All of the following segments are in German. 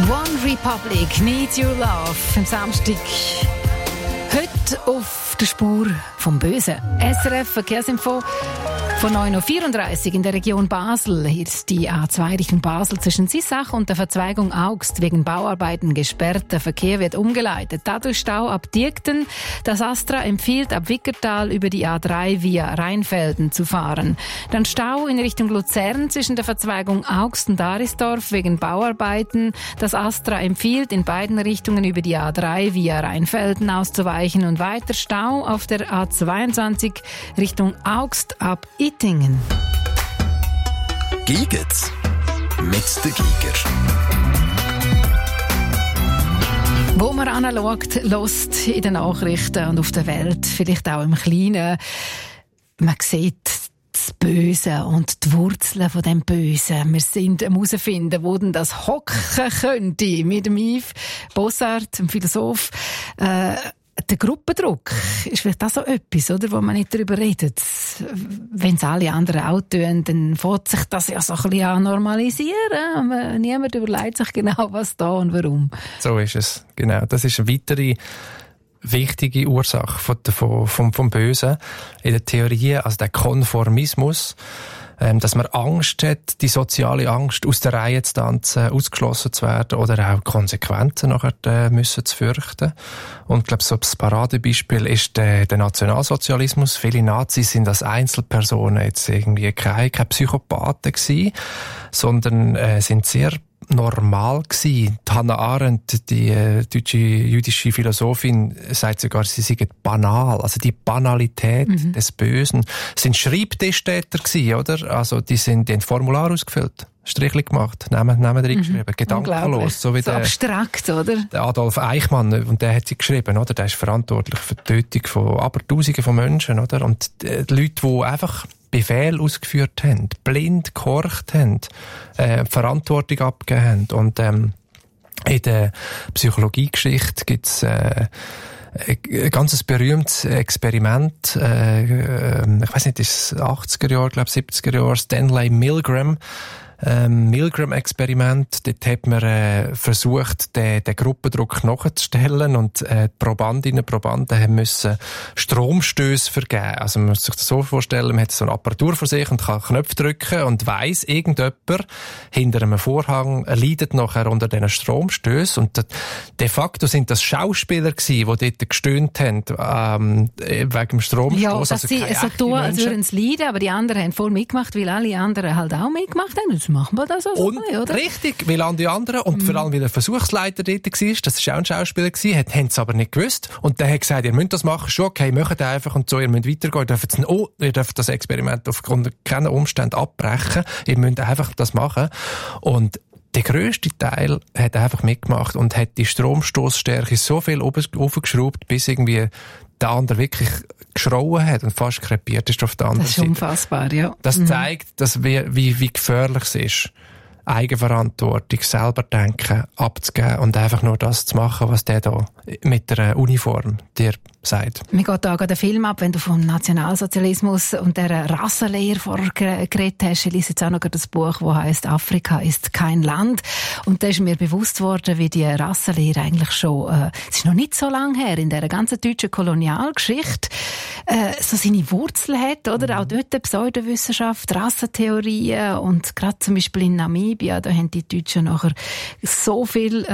One Republic, Need Your Love. Am Samstag heute auf der Spur vom Bösen. SRF Verkehrsinfo von 9.34 Uhr in der Region Basel. Hier ist die A2 Richtung Basel zwischen Sissach und der Verzweigung Augst wegen Bauarbeiten gesperrt. Der Verkehr wird umgeleitet. Dadurch Stau ab Dirkten. Das Astra empfiehlt, ab Wickertal über die A3 via Rheinfelden zu fahren. Dann Stau in Richtung Luzern zwischen der Verzweigung Augst und Arisdorf wegen Bauarbeiten. Das Astra empfiehlt, in beiden Richtungen über die A3 via Rheinfelden auszuweichen und weiter Stau auf der A22 Richtung Augst ab Ittingen. Giget's mit den Giger. Wo man anschaut, hört in den Nachrichten und auf der Welt, vielleicht auch im Kleinen, man sieht das Böse und die Wurzeln von dem Bösen. Wir sind herausfinden, wo denn das hocken könnte. Mit dem Yves Bossart, dem Philosoph. Der Gruppendruck ist vielleicht auch so etwas, oder, wo man nicht darüber redet. Wenn es alle anderen auch tun, dann fängt sich das ja so ein bisschen an normalisieren. Aber niemand überlegt sich genau, was da und warum. So ist es, genau. Das ist eine weitere wichtige Ursache vom Bösen in der Theorie, also der Konformismus. Dass man Angst hat, die soziale Angst, aus der Reihe zu tanzen, ausgeschlossen zu werden oder auch Konsequenzen nachher müssen zu fürchten. Und ich glaube, so das Paradebeispiel ist der Nationalsozialismus. Viele Nazis sind als Einzelpersonen jetzt irgendwie keine Psychopathen gewesen, sondern sind sehr normal gewesen. Hannah Arendt, die deutsche jüdische Philosophin, sagt sogar, sie seien banal. Also die Banalität des Bösen. Sind Schreibtischtäter gewesen, oder? Also die haben Formular ausgefüllt, Strichli gemacht, Namen reingeschrieben, gedankenlos. So wie so abstrakt, oder? Der Adolf Eichmann, und der hat sie geschrieben, oder? Der ist verantwortlich für die Tötung von Abertausenden von Menschen, oder? Und die Leute, die einfach Befehl ausgeführt haben, blind gehorcht haben, Verantwortung abgegeben haben. Und in der Psychologiegeschichte gibt es ein ganz berühmtes Experiment, ich weiß nicht, ist es 80er Jahre, glaube 70er Jahre, Stanley Milgram. Milgram-Experiment. Dort hat man versucht, den Gruppendruck nachzustellen, und die Probandinnen und Probanden haben müssen Stromstöße vergeben. Also man muss sich das so vorstellen, man hat so eine Apparatur vor sich und kann Knöpfe drücken und weiss, irgendjemand hinter einem Vorhang leidet nachher unter diesen Stromstößen. Und de facto sind das Schauspieler gewesen, die dort gestöhnt haben wegen dem Stromstoß. Ja, dass sie so tun, als würden sie leiden, aber die anderen haben voll mitgemacht, weil alle anderen halt auch mitgemacht haben. Machen wir das also, oder? Richtig, weil an die anderen, und vor allem, weil der Versuchsleiter dort war, das war auch ein Schauspieler, haben es aber nicht gewusst. Und der hat gesagt, ihr müsst das machen, schon okay, macht einfach und so, ihr müsst weitergehen, ihr dürft das Experiment aufgrund keiner Umstände abbrechen, ihr müsst einfach das machen. Und der grösste Teil hat einfach mitgemacht und hat die Stromstoßstärke so viel aufgeschraubt, bis irgendwie der andere wirklich geschrauen hat und fast krepiert ist auf der anderen Seite. Das ist unfassbar, ja. Das zeigt, dass wie gefährlich es ist, Eigenverantwortung, selber denken, abzugeben und einfach nur das zu machen, was der da mit der Uniform dir sagt. Mir geht da gerade ein Film ab, wenn du vom Nationalsozialismus und der Rassenlehre vorher geredet hast. Ich lese jetzt auch noch das Buch, das heisst «Afrika ist kein Land». Und da ist mir bewusst worden, wie die Rassenlehre eigentlich schon, es ist noch nicht so lange her, in dieser ganzen deutschen Kolonialgeschichte, so seine Wurzeln hat, oder? Auch dort Pseudowissenschaft, Rassentheorien, und gerade zum Beispiel in Namibia, da haben die Deutschen nachher so viel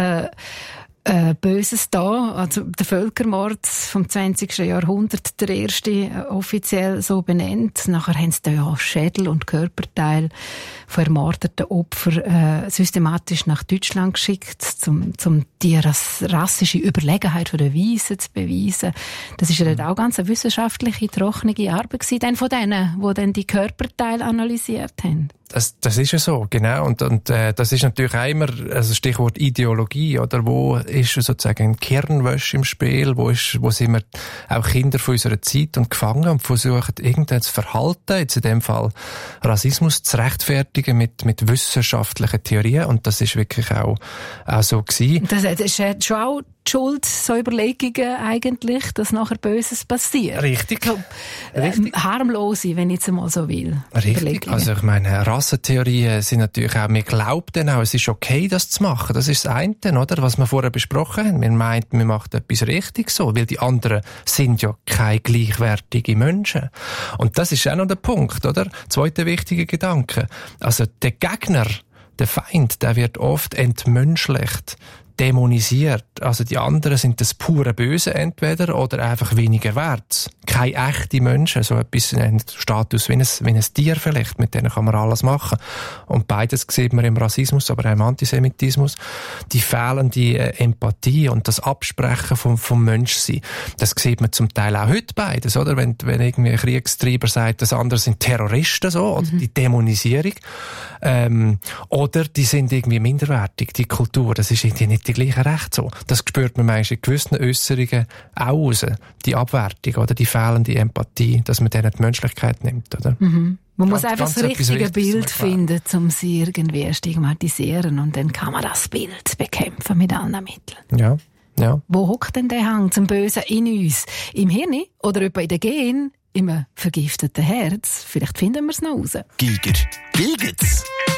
Böses da, also der Völkermord vom 20. Jahrhundert, der erste offiziell so benannt. Nachher haben sie da ja Schädel und Körperteile von ermordeten Opfern systematisch nach Deutschland geschickt, um die rassische Überlegenheit der Weißen zu beweisen. Das ist ja auch ganz eine wissenschaftliche, trockene Arbeit gewesen, dann von denen, die dann die Körperteile analysiert haben. Das ist ja so, genau. Und das ist natürlich auch immer, also Stichwort Ideologie, oder? Wo ist sozusagen ein Kernwäsche im Spiel? Wo sind wir auch Kinder von unserer Zeit und gefangen und versuchen, irgendein Verhalten, jetzt in dem Fall Rassismus, zu rechtfertigen mit wissenschaftlichen Theorien. Und das ist wirklich auch so gewesen. Das ist schon auch die Schuld, so Überlegungen eigentlich, dass nachher Böses passiert? Richtig. Richtig. Harmlose, wenn ich jetzt mal so will. Richtig. Also ich meine, Rassentheorien sind natürlich auch, wir glauben dann auch, es ist okay, das zu machen. Das ist das eine, oder? Was wir vorher besprochen haben. Wir meinen, wir machen etwas richtig so, weil die anderen sind ja keine gleichwertigen Menschen. Und das ist auch noch der Punkt, oder? Zweiter wichtiger Gedanke. Also der Gegner, der Feind, der wird oft entmenschlicht, dämonisiert. Also die anderen sind das pure Böse entweder oder einfach weniger wert. Keine echten Menschen, so etwas in Status wie ein Tier vielleicht, mit denen kann man alles machen. Und beides sieht man im Rassismus, aber auch im Antisemitismus. Die fehlende Empathie und das Absprechen vom Menschsein, das sieht man zum Teil auch heute beides, oder? Wenn irgendwie ein Kriegstreiber sagt, das andere sind Terroristen, so, oder die Dämonisierung, oder die sind irgendwie minderwertig, die Kultur, das ist irgendwie nicht die gleiche Recht so. Das spürt man meist in gewissen Äußerungen auch raus. Die Abwertung oder die fehlende Empathie, dass man denen die Menschlichkeit nimmt, oder? Mhm. Man muss einfach das richtige Bild finden, um sie irgendwie stigmatisieren, und dann kann man das Bild bekämpfen mit allen Mitteln. Ja, ja. Wo hockt denn der Hang zum Bösen in uns? Im Hirn oder etwa in den Genen? Im vergifteten Herz? Vielleicht finden wir es noch raus. Gigert's.